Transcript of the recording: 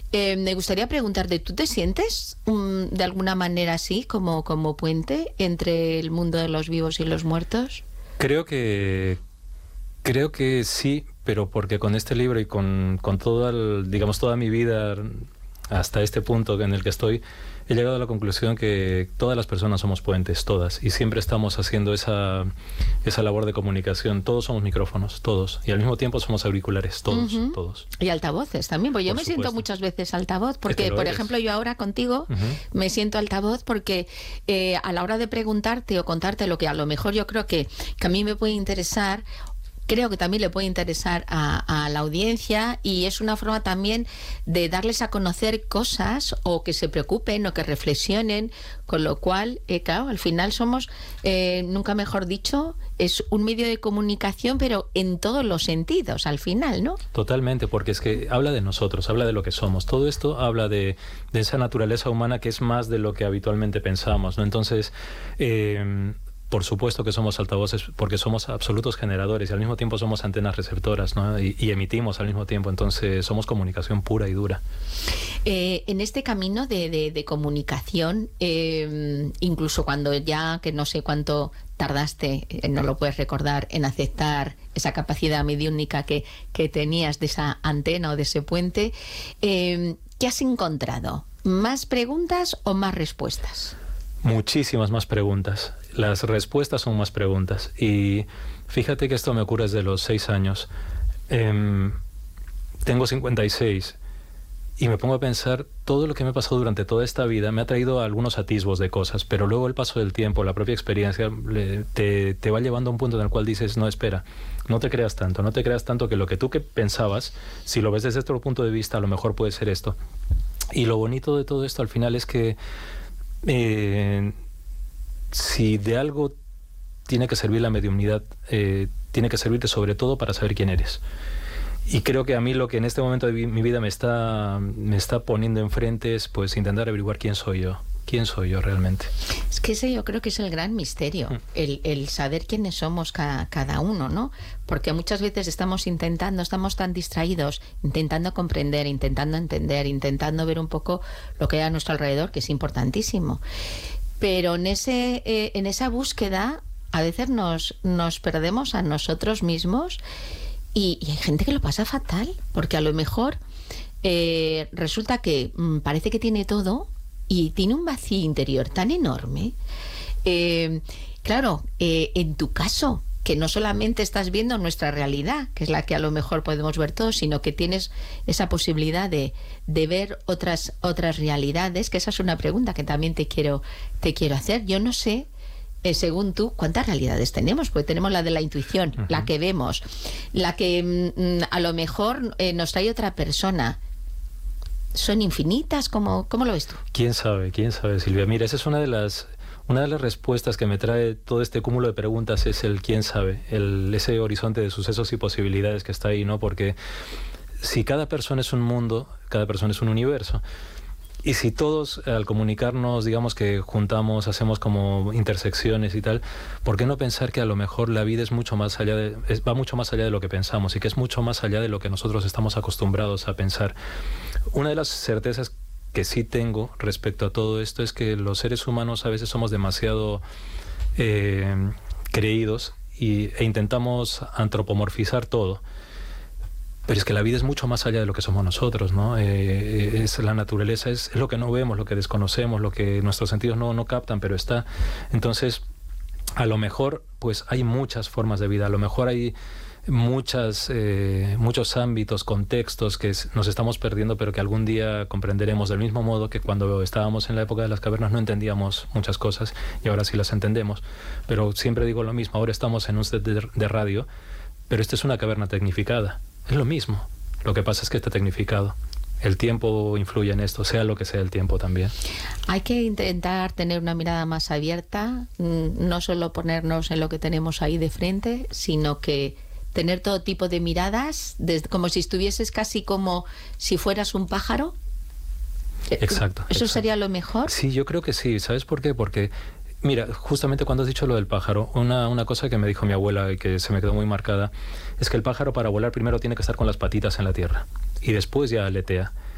Me gustaría preguntarte, ¿tú te sientes de alguna manera así, como puente entre el mundo de los vivos y los muertos? Creo que sí, pero porque con este libro y con digamos, toda mi vida hasta este punto en el que estoy, he llegado a la conclusión que todas las personas somos puentes, todas, y siempre estamos haciendo esa labor de comunicación. Todos somos micrófonos, todos, y al mismo tiempo somos auriculares, todos, todos. Y altavoces también, porque yo me siento muchas veces altavoz, porque, por ejemplo, yo ahora contigo me siento altavoz porque a la hora de preguntarte o contarte lo que a lo mejor yo creo que a mí me puede interesar, creo que también le puede interesar a la audiencia, y es una forma también de darles a conocer cosas o que se preocupen o que reflexionen, con lo cual, claro, al final somos, nunca mejor dicho, es un medio de comunicación, pero en todos los sentidos, al final, ¿no? Totalmente, porque es que habla de nosotros, habla de lo que somos. Todo esto habla de esa naturaleza humana que es más de lo que habitualmente pensamos, ¿no? Entonces, por supuesto que somos altavoces porque somos absolutos generadores y al mismo tiempo somos antenas receptoras, ¿no? Y emitimos al mismo tiempo, entonces somos comunicación pura y dura. En este camino de comunicación, incluso cuando ya, que no sé cuánto tardaste, no lo puedes recordar, en aceptar esa capacidad mediúnica que tenías de esa antena o de ese puente, ¿qué has encontrado? ¿Más preguntas o más respuestas? Muchísimas más preguntas. Las respuestas son más preguntas. Y fíjate que esto me ocurre desde los 6 años. Tengo 56 y me pongo a pensar, todo lo que me ha pasado durante toda esta vida me ha traído algunos atisbos de cosas, pero luego el paso del tiempo, la propia experiencia, te va llevando a un punto en el cual dices, no, espera, no te creas tanto que lo que tú que pensabas, si lo ves desde otro punto de vista, a lo mejor puede ser esto. Y lo bonito de todo esto al final es que si de algo tiene que servir la mediumnidad, tiene que servirte sobre todo para saber quién eres. Y creo que a mí lo que en este momento de mi vida me está poniendo enfrente es pues intentar averiguar quién soy yo realmente. Es que ese yo creo que es el gran misterio, el saber quiénes somos cada uno, ¿no? Porque muchas veces estamos tan distraídos, intentando comprender, intentando entender, intentando ver un poco lo que hay a nuestro alrededor, que es importantísimo. Pero en esa búsqueda a veces nos perdemos a nosotros mismos, y hay gente que lo pasa fatal, porque a lo mejor resulta que parece que tiene todo y tiene un vacío interior tan enorme. Claro, en tu caso, que no solamente estás viendo nuestra realidad, que es la que a lo mejor podemos ver todos, sino que tienes esa posibilidad de ver otras realidades, que esa es una pregunta que también te quiero hacer. Yo no sé, según tú, ¿cuántas realidades tenemos? Porque tenemos la de la intuición, la que vemos, la que a lo mejor nos trae otra persona. ¿Son infinitas? ¿Cómo lo ves tú? ¿Quién sabe, Silvia? Mira, esa es una de las respuestas que me trae todo este cúmulo de preguntas, es el quién sabe, ese horizonte de sucesos y posibilidades que está ahí, ¿no? Porque si cada persona es un mundo, cada persona es un universo. Y si todos al comunicarnos, digamos que juntamos, hacemos como intersecciones y tal, ¿por qué no pensar que a lo mejor la vida es mucho más allá va mucho más allá de lo que pensamos, y que es mucho más allá de lo que nosotros estamos acostumbrados a pensar? Una de las certezas que sí tengo respecto a todo esto es que los seres humanos a veces somos demasiado creídos e intentamos antropomorfizar todo. Pero es que la vida es mucho más allá de lo que somos nosotros, ¿no? Es la naturaleza, es lo que no vemos, lo que desconocemos, lo que nuestros sentidos no captan, pero está. Entonces, a lo mejor, pues hay muchas formas de vida, a lo mejor hay muchos ámbitos, contextos que nos estamos perdiendo, pero que algún día comprenderemos, del mismo modo que cuando estábamos en la época de las cavernas no entendíamos muchas cosas y ahora sí las entendemos. Pero siempre digo lo mismo, ahora estamos en un set de radio, pero esta es una caverna tecnificada. Es lo mismo. Lo que pasa es que está tecnificado. El tiempo influye en esto, sea lo que sea el tiempo también. Hay que intentar tener una mirada más abierta, no solo ponernos en lo que tenemos ahí de frente, sino que tener todo tipo de miradas, como si estuvieses casi como si fueras un pájaro. Exacto. ¿Eso sería lo mejor? Sí, yo creo que sí. ¿Sabes por qué? Porque mira, justamente cuando has dicho lo del pájaro, una cosa que me dijo mi abuela y que se me quedó muy marcada es que el pájaro, para volar, primero tiene que estar con las patitas en la tierra y después ya aletea.